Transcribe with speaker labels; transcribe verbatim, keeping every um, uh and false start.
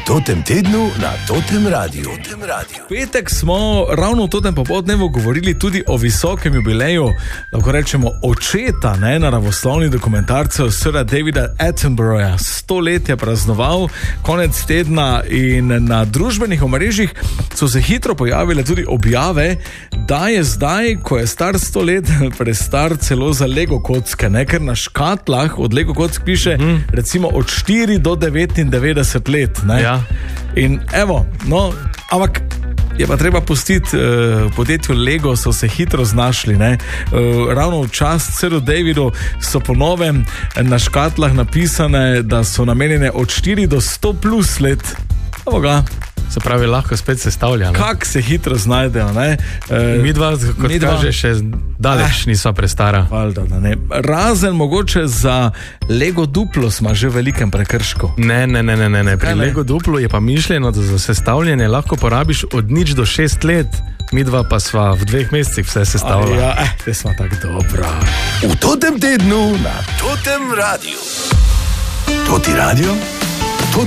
Speaker 1: totem tednu na Totem Radiu. Totem Radiu.
Speaker 2: Petek smo ravno v totem popoldnevu govorili tudi o visokem jubileju, lahko rečemo očeta ne, naravoslovnih dokumentarcev Sira Davida Attenborougha. Sto let je praznoval konec tedna in na družbenih omrežjih so se hitro pojavile tudi objave, da je zdaj, ko je star sto let, prestar celo za Lego kocke, ne? Ker na škatlah od Lego kock piše mm. recimo od štiri do devetindevetdeset let. Ne?
Speaker 3: Ja.
Speaker 2: In evo, no, ampak je pa treba pustiti, uh, podjetju Lego so se hitro znašli, ne? Uh, ravno v čast Siru Davidu so po novem na škatlah napisane, da so namenjene od štiri do sto plus let. Evo ga.
Speaker 3: Se pravi, lahko spet sestavlja.
Speaker 2: Kako se hitro znajdejo, ne?
Speaker 3: E, mi dva, kot mi kaže, še daleč eh, nisva prestara.
Speaker 2: Valjda, da ne. Razen mogoče za Lego Duplo smo že v velikem prekršku.
Speaker 3: Ne, ne, ne, ne, ne. Pri Lego Duplo je pa mišljeno, da za sestavljanje lahko porabiš od nič do šest let. Mi dva pa sva v dveh mesecih vse sestavljala.
Speaker 2: Ja, eh, te smo tako dobra.
Speaker 1: V Totem tednu na Totem Radiu. Toti radio?